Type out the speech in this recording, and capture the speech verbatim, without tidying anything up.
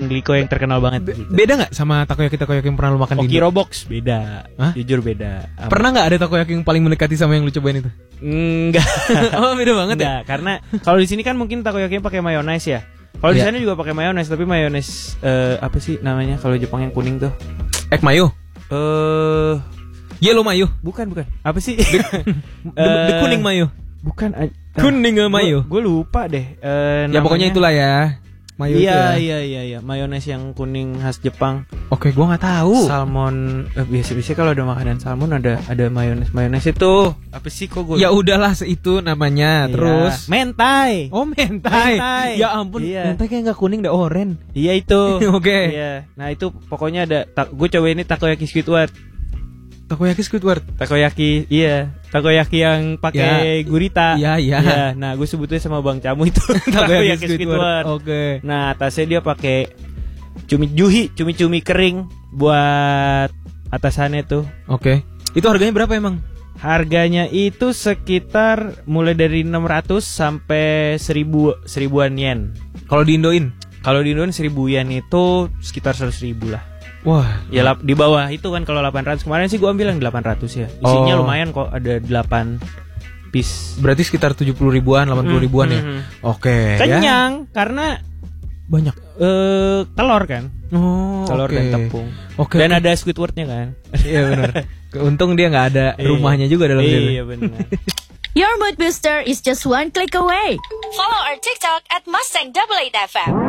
Riko yang terkenal banget. Be- beda nggak sama takoyaki takoyaki yang pernah lu makan di Okiro Indo? Box beda. Hah? Jujur beda. Apa? Pernah nggak ada takoyaki yang paling mendekati sama yang lu cobain itu? Enggak. Oh beda banget Enggak, ya? Karena kalau di sini kan mungkin takoyaki pakai mayones ya. Kalau di yeah. sana juga pakai mayones, tapi mayones uh, apa sih namanya kalau Jepang yang kuning tuh? Egg mayo. Eh, uh, yellow mayo. Bukan, bukan. Apa sih? the, the, the kuning mayo. Bukan. Uh, kuning mayo. Gue lupa deh. Uh, ya pokoknya itulah ya. Mayo iya, ya. iya iya iya mayones yang kuning khas Jepang. Oke, gua nggak tahu. Salmon eh, biasa-biasa kalau ada makanan salmon ada ada mayones mayones itu apa sih kok gue? Ya udahlah itu namanya. Iya. Terus mentai. Oh mentai. mentai. Ya ampun. Iya. Mentai kayak nggak kuning, dah oranye. Iya itu. Oke. Okay. Iya. Nah itu pokoknya ada. Ta- gue coba ini takoyaki Squidward. Takoyaki Squidward. Takoyaki iya. Takoyaki yang pakai ya. Gurita. Iya iya. Ya, nah gue sebutnya sama Bang Camu itu takoyaki Squidward. Oke. Okay. Nah atasnya dia pakai cumi juhi, cumi-cumi kering buat atasannya tuh. Oke. Okay. Itu harganya berapa emang? Harganya itu sekitar mulai dari enam ratus sampai seribu seribuan yen. Kalau di Indoin? Kalau di Indoin seribu yen itu sekitar seratus ribu lah. Wah, ya lap, di bawah itu kan kalau delapan ratus. Kemarin sih gue ambil yang delapan ratus ya. Isinya oh. lumayan kok, ada delapan piece. Berarti sekitar tujuh puluh ribuan, delapan puluh ribuan hmm, ya. Hmm. Oke. Okay, kenyang ya. Karena banyak uh, telur kan. Oh, telur okay. dan tepung. Okay, dan okay. ada Squidwardnya kan. Iya benar. Untung dia nggak ada rumahnya juga dalam situ. Iya benar. Your mood booster is just one click away. Follow our TikTok at Mustang eighty-eight F M.